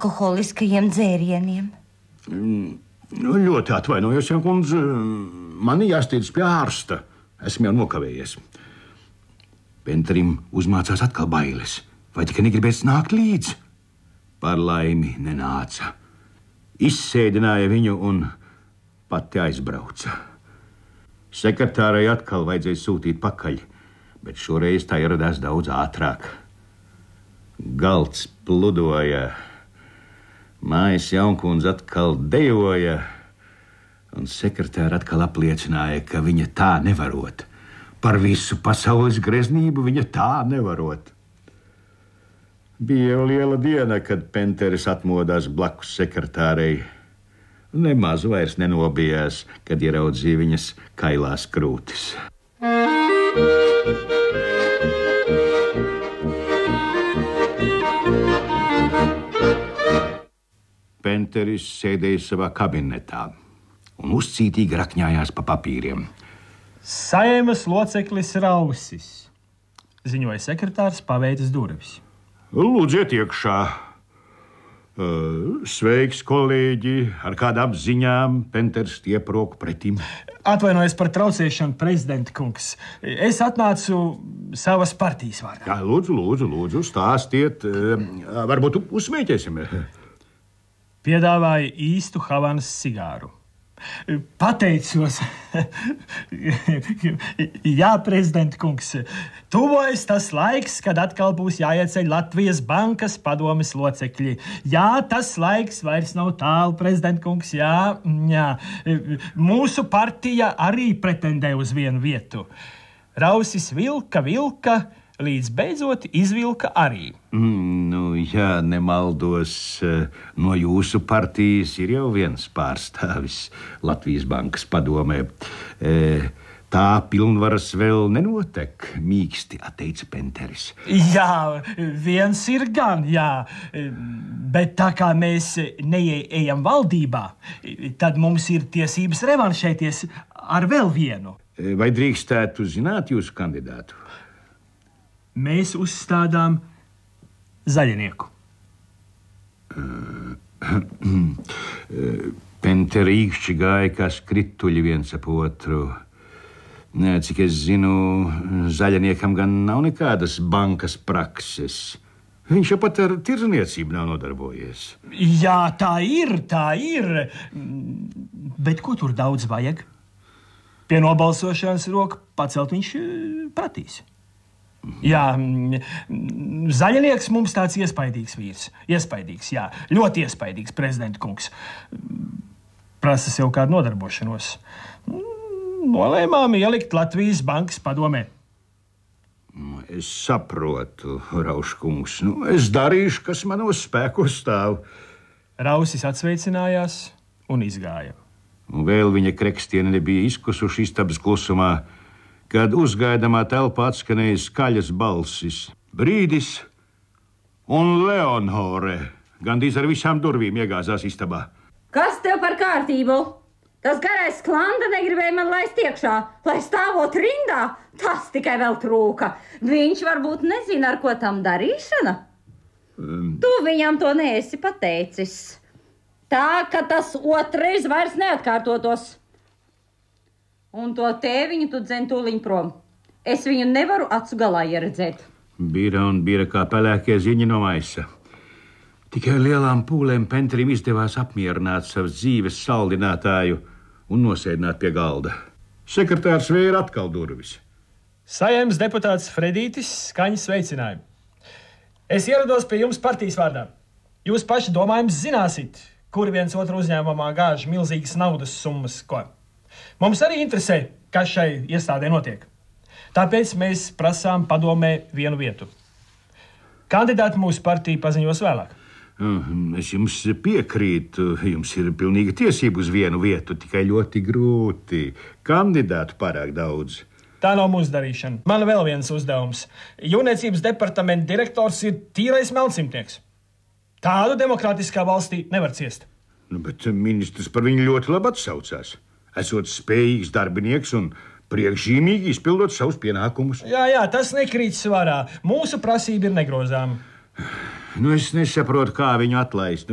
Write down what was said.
alkoholiskajiem dzērieniem. Ļoti atvainojos, ja kundze. Man jāsteidz pie ārsta. Esmu jau nokavējies. Penterim uzmācās atkal bailes. Vai tikai negribēs nākt līdz? Par laimi nenāca. Izsēdināja viņu un pati aizbrauca. Sekretārai atkal vajadzēja sūtīt pakaļ, bet šoreiz tā ieradās daudz ātrāk. Galds pludoja, mājas jaunkundze atkal dejoja, un sekretāra atkal apliecināja, ka viņa tā nevarot. Par visu pasaules greznību viņa tā nevarot. Bija jau liela diena, kad Penteris atmodās blakus sekretārei. Nemaz vairs nenobijās, kad ieraudzīja viņas kailās krūtis. Penteris sēdēja savā kabinetā un uzcītīgi rakņājās pa papīriem. Saeimas loceklis Rausis, ziņoja sekretārs, paveicis durvis. Lūdziet iekšā. Sveiks, kolēģi, ar kādām ziņām? Penters stiep roku pretim. Atvainojos par traucēšanu, prezidenta kungs. Es atnācu savas partijas vārdā. Jā, lūdzu, stāstiet. Varbūt uzsmēķēsim. Piedāvāju īstu Havanas cigāru. Pateicos. Jā, prezidenta kungs, tuvojas tas laiks, kad atkal būs jāieceļ Latvijas bankas padomes locekļi. Jā, tas laiks vairs nav tālu, prezidenta kungs, jā. Mūsu partija arī pretendē uz vienu vietu. Rausis vilka, līdz beidzot izvilka arī. Ja nemaldos, no jūsu partijas ir jau viens pārstāvis Latvijas bankas padomē. Tā pilnvaras vēl nenotek, mīksti atteica Penteris. Jā, viens ir gan, jā. Bet tā kā mēs neejam valdībā, tad mums ir tiesības revanšēties ar vēl vienu. Vai drīkstētu zināt jūsu kandidātu? Mēs uzstādām Zaļinieku. Penterīkšķi gāja kā skrituļi viens ap otru. Cik es zinu, Zaļiniekam gan nav nekādas bankas prakses. Viņš jau pat ar tirdzniecību nav nodarbojies. Jā, tā ir. Bet ko tur daudz vajag? Pie nobalsošanas roku pacelt viņš pratīs. Jā, Zaļinieks mums tāds iespaidīgs vīrs. Iespaidīgs, jā. Ļoti iespaidīgs, prezidenta kungs. Prasa sev kādu nodarbošanos. Nolēmām ielikt Latvijas bankas padomē. Es saprotu, Rauškungs. Es darīšu, kas manos spēkos stāv. Rausis atsveicinājās un izgāja. Un vēl viņa krekstieni nebija izkusuši istabas klusumā, kad uzgaidamā telpā atskanēja skaļas balsis. Brīdis un Leonore gandrīz ar visām durvīm iegāzās istabā. Kas tev par kārtību? Tas garais Klanda negribēja man laist iekšā, lai stāvot rindā. Tas tikai vēl trūka. Viņš varbūt nezina, ar ko tam darīšana. Tu viņam to neesi pateicis. Tā, ka tas otrais vairs neatkārtotos. Un to tēviņu tu dzen tūliņ prom. Es viņu nevaru acu galā ieredzēt. Bira kā pelēkie ziņi no maisa. Tikai lielām pūlēm Penterim izdevās apmierināt savas dzīves saldinātāju un nosēdināt pie galda. Sekretārs vēra atkal durvis. Saeimas deputāts Fredītis skaņas sveicinājumu. Es ierados pie jums partijas vārdā. Jūs paši domājams zināsit, kuri viens otru uzņēmumā gāž milzīgas naudas summas, ko. Mums arī interesē, kas šai iestādē notiek. Tāpēc mēs prasām padomē vienu vietu. Kandidāti mūsu partija paziņos vēlāk. Es jums piekrītu. Jums ir pilnīga tiesība uz vienu vietu, tikai ļoti grūti. Kandidātu pārāk daudz. Tā nav mūsu darīšana. Man vēl viens uzdevums. Jūrniecības departamenta direktors ir tīrais melnsimtnieks. Tādu demokrātiskā valstī nevar ciest. Bet ministrs par viņu ļoti labi atsaucās. Esot spējīgs darbinieks un priekšzīmīgi izpildot savus pienākumus. Jā, tas nekrīt svarā. Mūsu prasība ir negrozāma. Es nesaprotu, kā viņu atlaist.